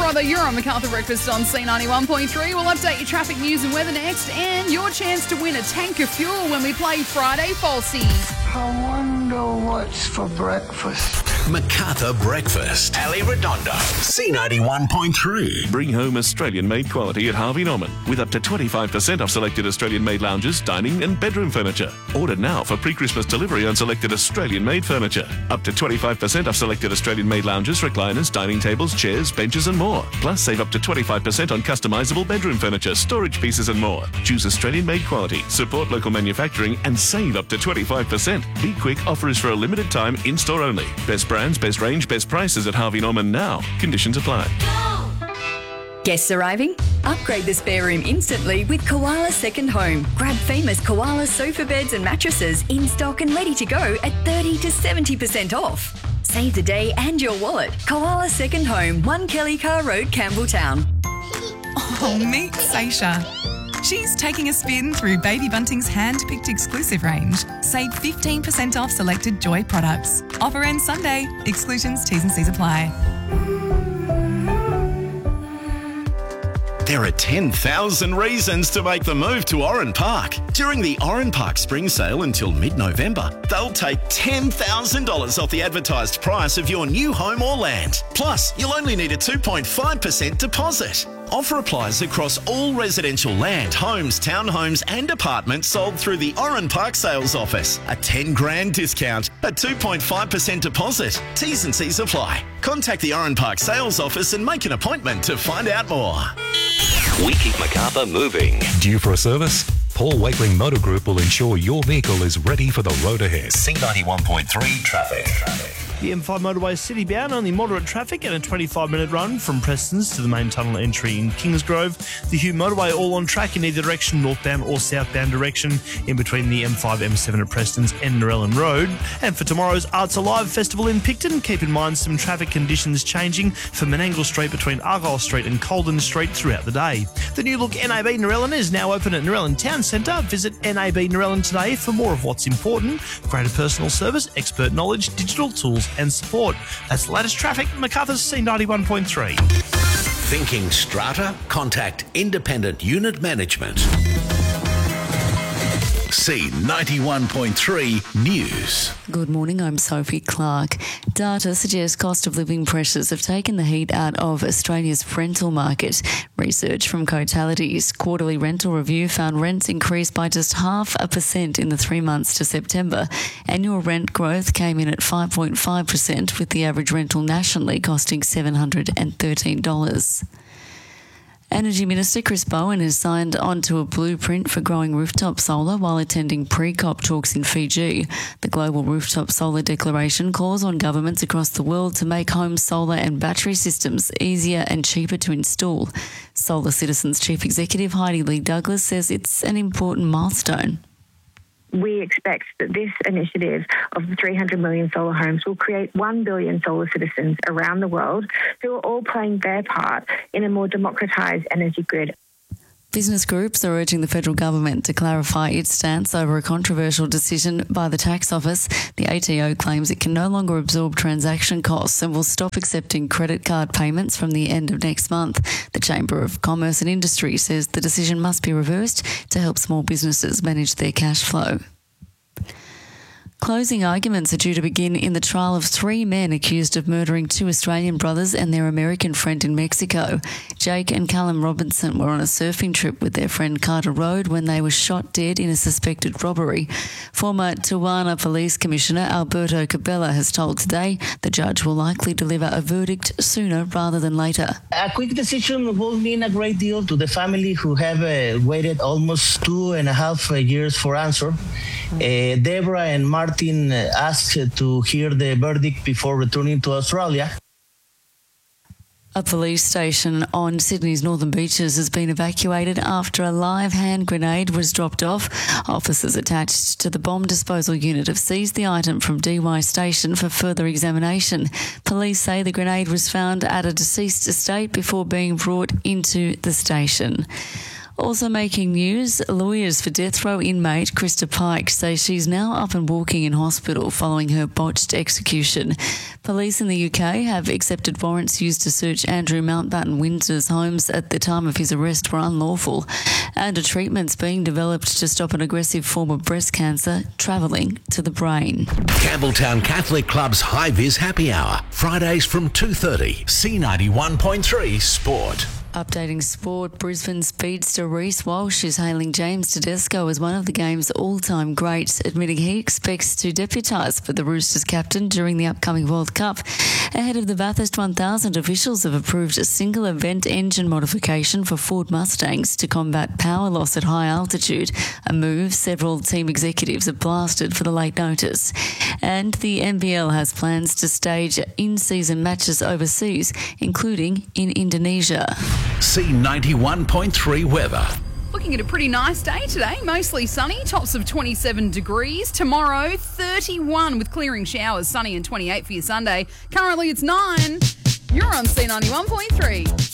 brother. You're on Macarthur Breakfast on C91.3. We'll update your traffic news and weather next, and your chance to win a tank of fuel when we play Friday Falsies. I wonder what's for breakfast. Macarthur Breakfast. Ali Redondo. C91.3. Bring home Australian-made quality at Harvey Norman with up to 25% off selected Australian-made lounges, dining and bedroom furniture. Order now for pre-Christmas delivery on selected Australian-made furniture. Up to 25% off selected Australian-made lounges, recliners, dining tables, chairs, benches and more. Plus, save up to 25% on customisable bedroom furniture, storage pieces and more. Choose Australian-made quality, support local manufacturing and save up to 25%. Be quick, offer is for a limited time, in-store only. Best brands, best range, best prices at Harvey Norman now. Conditions apply. Guests arriving? Upgrade the spare room instantly with Koala Second Home. Grab famous Koala sofa beds and mattresses in stock and ready to go at 30 to 70% off. Save the day and your wallet. Koala Second Home, 1 Kelly Car Road, Campbelltown. Oh, meet Seisha. She's taking a spin through Baby Bunting's hand-picked exclusive range. Save 15% off selected Joy products. Offer ends Sunday. Exclusions, T's and C's apply. There are 10,000 reasons to make the move to Oran Park. During the Oran Park Spring Sale until mid-November, they'll take $10,000 off the advertised price of your new home or land. Plus, you'll only need a 2.5% deposit. Offer applies across all residential land, homes, townhomes and apartments sold through the Oran Park Sales Office. A $10,000 discount, a 2.5% deposit. T's and C's apply. Contact the Oran Park Sales Office and make an appointment to find out more. We keep Macarthur moving. Due for a service? Paul Wakeling Motor Group will ensure your vehicle is ready for the road ahead. C91.3 traffic. The M5 motorway is city bound, only moderate traffic and a 25-minute run from Prestons to the main tunnel entry in Kingsgrove. The Hugh motorway all on track in either direction, northbound or southbound direction, in between the M5, M7 at Prestons and Narellan Road. And for tomorrow's Arts Alive Festival in Picton, keep in mind some traffic conditions changing for Menangle Street between Argyle Street and Colden Street throughout the day. The new look NAB Narellan is now open at Narellan Town Centre. Visit NAB Narellan today for more of what's important: greater personal service, expert knowledge, digital tools and support. That's the latest traffic. Macarthur's C91.3. Thinking strata? Contact Independent Unit Management. C91.3 News. Good morning, I'm Sophie Clark. Data suggests cost of living pressures have taken the heat out of Australia's rental market. Research from Cotality's quarterly rental review found rents increased by just 0.5% in the 3 months to September. Annual rent growth came in at 5.5%, with the average rental nationally costing $713. Energy Minister Chris Bowen has signed onto a blueprint for growing rooftop solar while attending pre-COP talks in Fiji. The Global Rooftop Solar Declaration calls on governments across the world to make home solar and battery systems easier and cheaper to install. Solar Citizens Chief Executive Heidi Lee Douglas says it's an important milestone. We expect that this initiative of the 300 million solar homes will create 1 billion solar citizens around the world who are all playing their part in a more democratised energy grid. Business groups are urging the federal government to clarify its stance over a controversial decision by the tax office. The ATO claims it can no longer absorb transaction costs and will stop accepting credit card payments from the end of next month. The Chamber of Commerce and Industry says the decision must be reversed to help small businesses manage their cash flow. Closing arguments are due to begin in the trial of 3 men accused of murdering 2 Australian brothers and their American friend in Mexico. Jake and Callum Robinson were on a surfing trip with their friend Carter Road when they were shot dead in a suspected robbery. Former Tijuana Police Commissioner Alberto Cabela has told Today the judge will likely deliver a verdict sooner rather than later. A quick decision will mean a great deal to the family who have waited almost 2.5 years for answer. Deborah and Martin asked to hear the verdict before returning to Australia. A police station on Sydney's northern beaches has been evacuated after a live hand grenade was dropped off. Officers attached to the bomb disposal unit have seized the item from DY Station for further examination. Police say the grenade was found at a deceased estate before being brought into the station. Also making news, lawyers for death row inmate Krista Pike say she's now up and walking in hospital following her botched execution. Police in the UK have accepted warrants used to search Andrew Mountbatten Windsor's homes at the time of his arrest were unlawful, and a treatment's being developed to stop an aggressive form of breast cancer travelling to the brain. Campbelltown Catholic Club's High Vis Happy Hour, Fridays from 2:30. C91.3 Sport. Updating sport, Brisbane speedster Reece Walsh is hailing James Tedesco as one of the game's all-time greats, admitting he expects to deputise for the Roosters captain during the upcoming World Cup. Ahead of the Bathurst 1000, officials have approved a single-event engine modification for Ford Mustangs to combat power loss at high altitude, a move several team executives have blasted for the late notice. And the NBL has plans to stage in-season matches overseas, including in Indonesia. C91.3 weather. Looking at a pretty nice day today, mostly sunny, tops of 27 degrees. Tomorrow, 31 with clearing showers, sunny and 28 for your Sunday. Currently it's 9. You're on C91.3.